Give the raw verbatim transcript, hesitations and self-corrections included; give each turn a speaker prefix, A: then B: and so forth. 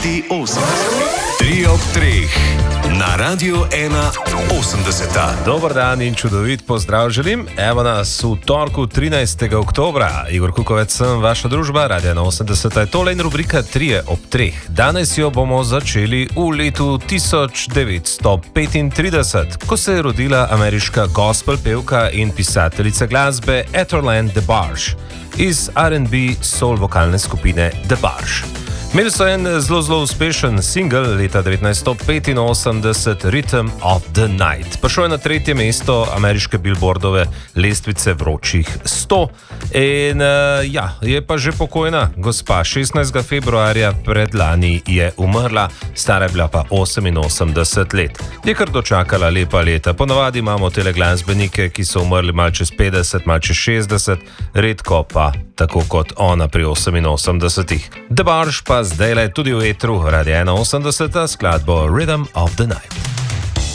A: Ti osemdeset. Tri ob treh. Na Radiu ena osemdeset.
B: Dober dan in čudovit pozdrav želim. Evo nas v torku trinajstega oktobra. Igor Kukovec sem, vaša družba, Radio ena osemdeset. Je tole in rubrika Trije ob treh. Danes jo bomo začeli v letu tisoč devetsto petintrideset, ko se je rodila ameriška gospel pevka in pisateljica glasbe Ethel Ann DeBarge iz R and B soul vokalne skupine DeBarge. Imeli so en zelo, zelo uspešen singel leta devetnajststo petinosemdeset, Rhythm of the Night. Prišel je na tretje mesto ameriške Billboardove lestvice vročih sto. In uh, ja, je pa že pokojna gospa. šestnajstega februarja predlani je umrla, stara je bila pa oseminosemdeset let. Je kar dočakala lepa leta. Ponavadi imamo tele glasbenike, ki so umrli mal čez petdeset, mal čez šestdeset, redko pa tako kot ona pri oseminosemdesetih. DeBarge pa zdaj le tudi v etru Radio ena osemdeset skladbo Rhythm of the Night.